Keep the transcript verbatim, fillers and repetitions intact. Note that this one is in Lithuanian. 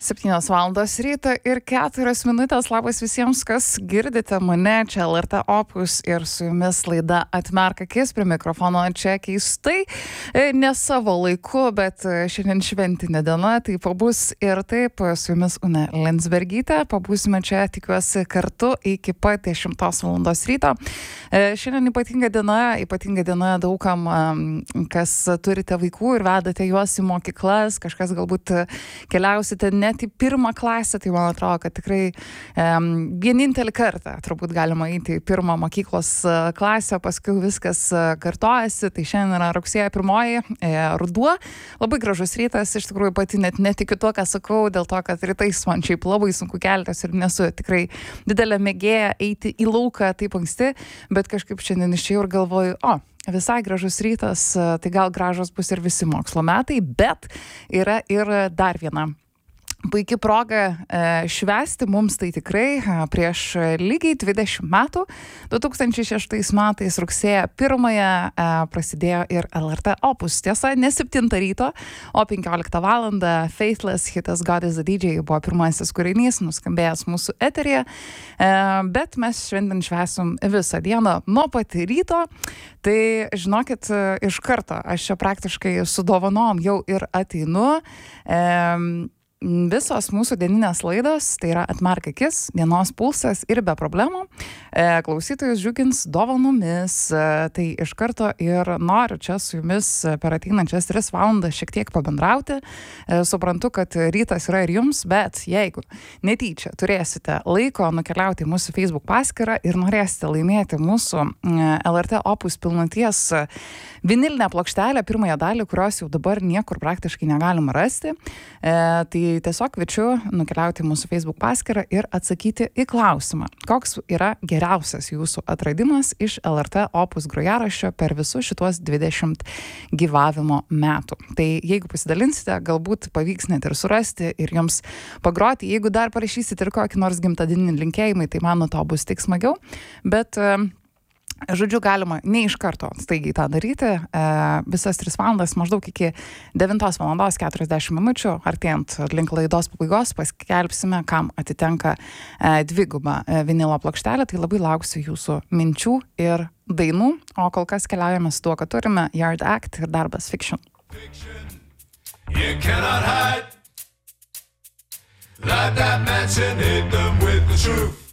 septynios valandos ryto ir keturios minutės. Labas visiems, kas girdite mane, čia L R T Opus ir su jumis laida Atmerk akis, prie mikrofono čia keistai, ne savo laiku, bet šiandien šventinė diena, tai pabus ir taip su jumis Une Lensbergytė, pabūsime čia, tikiuosi, kartu iki pat dešimtos valandos ryto. Šiandien ypatinga diena, ypatinga diena daugam, kas turite vaikų ir vedate juos į mokyklas, kažkas galbūt keliausite net į pirmą klasę, tai man atrodo, kad tikrai um, vienintelį kartą turbūt galima eiti į pirmą mokyklos klasę, paskui viskas kartojasi, tai šiandien yra rugsėjo pirmoji, e, ruduo, labai gražus rytas, iš tikrųjų pati net netikiu to, ką sakau, dėl to, kad rytais man šiaip labai sunku keltis ir nesu tikrai didelė mėgėja eiti į lauką taip anksti, bet kažkaip šiandien išėjau ir galvoju, o, visai gražus rytas, tai gal gražus bus ir visi mokslo metai, bet yra ir dar viena puikia proga e, švęsti mums tai tikrai e, prieš lygiai dvidešimt metų, du tūkstančiai šeštais metais rugsėjo pirmąją e, prasidėjo ir L R T Opus. Tiesa, ne septintą ryto, o penkioliktą valandą Faithless hitas God is a D J buvo pirmasis kūrinys, nuskambėjęs mūsų eteryje, e, bet mes šiandien švęsim visą dieną nuo pat ryto, tai žinokit, iš karto aš čia praktiškai su dovanom jau ir ateinu. E, Visos mūsų dieninės laidos, tai yra Atmerk akis, dienos pulsas ir be problemų, e, klausytojus džiugins dovanomis, e, tai iš karto ir noriu čia su jumis per ateinančias tris valandas šiek tiek pabendrauti. E, suprantu, kad rytas yra ir jums, bet jeigu netyčia turėsite laiko nukeliauti į mūsų Facebook paskyrą ir norėsite laimėti mūsų e, L R T Opus pilnaties vinilinę plokštelę, pirmąją dalį, kurios jau dabar niekur praktiškai negalima rasti, e, tai tiesiog kviečiu nukeliauti mūsų Facebook paskyrą ir atsakyti į klausimą, koks yra geriausias jūsų atradimas iš L R T Opus grojaraščio per visus šituos dvidešimt gyvavimo metų. Tai jeigu pasidalinsite, galbūt pavyks net ir surasti ir jums pagroti. Jeigu dar parašysite ir kokį nors gimtadienį linkėjimai, tai man nuo to bus tik smagiau, bet žodžiu, galima ne iš karto staigiai tą daryti. E, visas tris valandas, maždaug iki devintos valandos keturiasdešimt minučių, artėjant link laidos pabaigos, paskelbsime, kam atitenka e, dvigubą e, vinilo plokštelę. Tai labai lauksiu jūsų minčių ir dainų. O kol kas keliaujame su tuo, kad turime Yard Act ir darbas Fiction. Fiction, you cannot hide. Light that match and hit them with the truth.